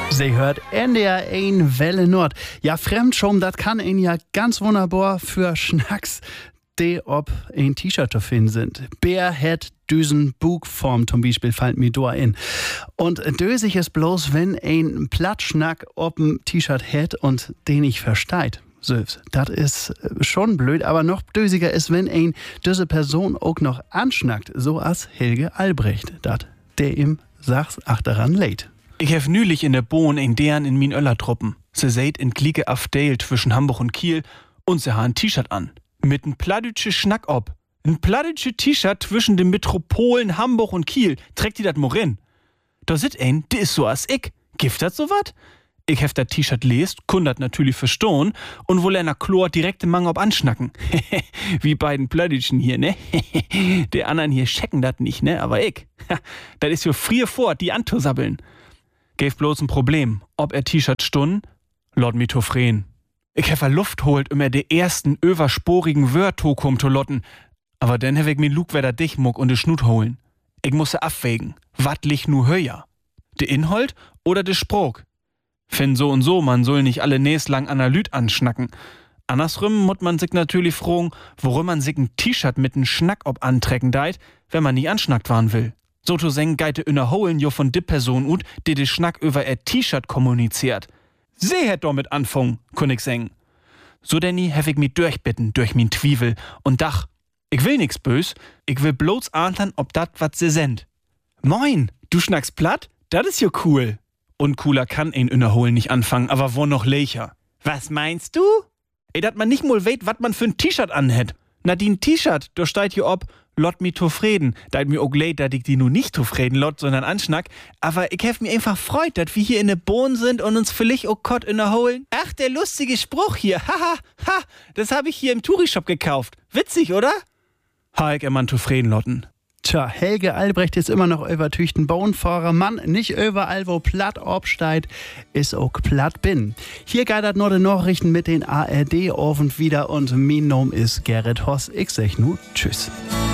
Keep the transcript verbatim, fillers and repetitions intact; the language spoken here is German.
Sie hört N D R eins Welle Nord. Ja, Fremdschirm, das kann ihn ja ganz wunderbar für Schnacks, die ob ein T-Shirt zu finden sind. Bär hat düsen Bugform zum Beispiel, fällt mir da in. Und dösig ist bloß, wenn ein Plattschnack ob ein T-Shirt hat und den nicht versteht. Süß. Das ist schon blöd, aber noch dösiger ist, wenn ein diese Person auch noch anschnackt, so als Helge Albrecht, dat der ihm sag's ach daran lädt. Ich hef nülich in der Bohn in deren in min Öllertruppen. Se seht in Klieke Afdale zwischen Hamburg und Kiel und se ha ein T-Shirt an. Mit n plattdütsche Schnack ob. N plattdütsche T-Shirt zwischen den Metropolen Hamburg und Kiel. Trägt die dat Morin. Da sit ein, die is so as ich. Gift dat so wat? Ich hef dat T-Shirt lest, kun dat natürlich verstohn und wohl einer Chlor direkt im Mang ob anschnacken. Wie beiden Plattdütschen hier, ne? Der anderen hier checken dat nicht, ne? Aber ich. Dat is jo frier fort, die anzusabbeln. Gäf bloß ein Problem, ob er T-Shirt stun, lot mi to freen. Ich hef a Luft holt, um er de ersten översporigen Wörter kum to lotten, aber dann hef ich mi Lugwerder Dichmuck und de Schnut holen. Ich musse abwägen, wat lich nu höher? De Inhalt oder de Sprog? Fin so und so, man soll nicht alle näs lang Analyt anschnacken. Andersrum mut man sich natürlich fragen, worum man sich ein T-Shirt mit n Schnack ob antrecken deit, wenn man nie anschnackt waren will. So zu seng geite innerholen jo von de Person ut, die de Schnack über er T-Shirt kommuniziert. Sie hätt damit anfangen, kun ich seng. So denn hef ich mi durchbitten durch min Twivel und dach, ich will nix bös, ich will bloß ahntern, ob dat wat se send. Moin, du schnackst platt? Dat is jo cool. Und cooler kann ein innerholen nicht anfangen, aber wo noch lecher. Was meinst du? Ey, dat man nicht mal weht, wat man für n T-Shirt anhätt. Na, die n T-Shirt, da steht hier ob, lot mi zufrieden. Da mir auch leid, dat ich die nu nicht zufrieden lot, sondern anschnack. Aber ich hef mir einfach freut, dat wir hier in der Bohn sind und uns vielleicht auch Kott innerholen. Ach, der lustige Spruch hier. Haha, ha, das hab ich hier im Touri-Shop gekauft. Witzig, oder? Ha, ich immer zufrieden lotten. Tja, Helge Albrecht ist immer noch übertüchten Bahnfahrer. Mann, nicht überall, wo platt obsteigt, ist auch platt bin. Hier geidert nur die Nachrichten mit den A R D-Ofen wieder und mein Name ist Gerrit Hoss. Ich sag nu Tschüss.